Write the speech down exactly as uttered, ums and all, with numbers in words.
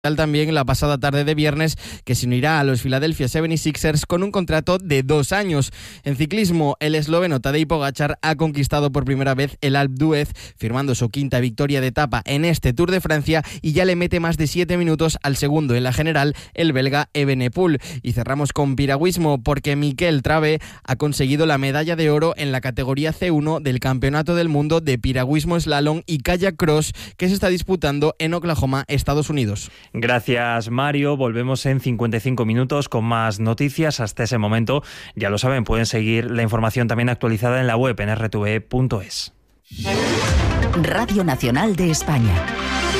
También la pasada tarde de viernes, que se unirá a los Philadelphia setenta y seis ers con un contrato de dos años. En ciclismo, el esloveno Tadej Pogačar ha conquistado por primera vez el Alpe d'Huez, firmando su quinta victoria de etapa en este Tour de Francia, y ya le mete más de siete minutos al segundo en la general, el belga Evenepoel. Y cerramos con piragüismo, porque Mikel Trave ha conseguido la medalla de oro en la categoría ce uno del Campeonato del Mundo de Piragüismo Slalom y Kayak Cross, que se está disputando en Oklahoma, Estados Unidos. Gracias, Mario. Volvemos en cincuenta y cinco minutos con más noticias. Hasta ese momento, ya lo saben, pueden seguir la información también actualizada en la web en erre te ve punto es. Radio Nacional de España.